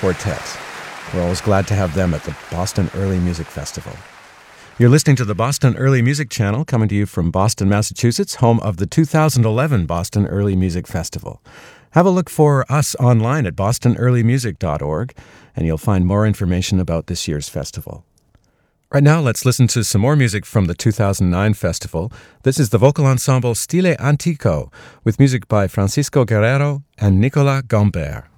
Quartet. We're always glad to have them at the Boston Early Music Festival. You're listening to the Boston Early Music Channel, coming to you from Boston, Massachusetts, home of the 2011 Boston Early Music Festival. Have a look for us online at bostonearlymusic.org, and you'll find more information about this year's festival. Right now, let's listen to some more music from the 2009 festival. This is the vocal ensemble Stile Antico, with music by Francisco Guerrero and Nicolas Gambert.